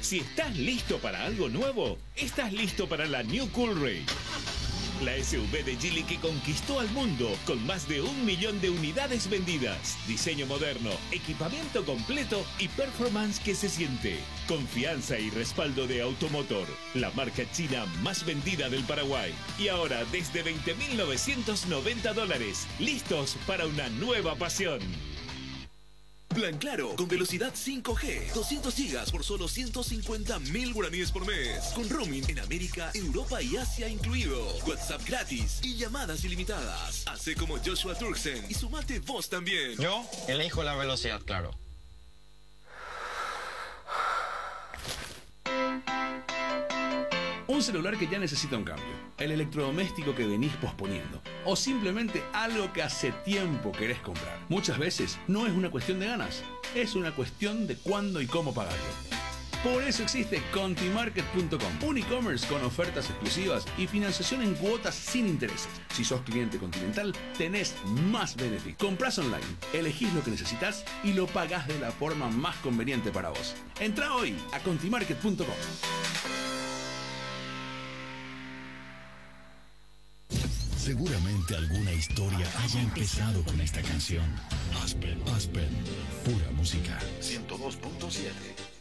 Si estás listo para algo nuevo, estás listo para la New Coolray. La SUV de Geely que conquistó al mundo con más de 1 millón de unidades vendidas. Diseño moderno, equipamiento completo y performance que se siente. Confianza y respaldo de Automotor, la marca china más vendida del Paraguay. Y ahora desde $20.990. Listos para una nueva pasión. Plan Claro, con velocidad 5G, 200 gigas por solo 150.000 guaraníes por mes. Con roaming en América, Europa y Asia incluido. WhatsApp gratis y llamadas ilimitadas. Hacé como Joshua Turksen y sumate vos también. Yo elijo la velocidad Claro. Un celular que ya necesita un cambio, el electrodoméstico que venís posponiendo, o simplemente algo que hace tiempo querés comprar. Muchas veces no es una cuestión de ganas, es una cuestión de cuándo y cómo pagarlo. Por eso existe Contimarket.com, un e-commerce con ofertas exclusivas y financiación en cuotas sin intereses. Si sos cliente Continental, tenés más beneficios. Comprás online, elegís lo que necesitas y lo pagás de la forma más conveniente para vos. Entrá hoy a Contimarket.com. Seguramente alguna historia haya empezado con esta canción. Aspen, pura música. 102.7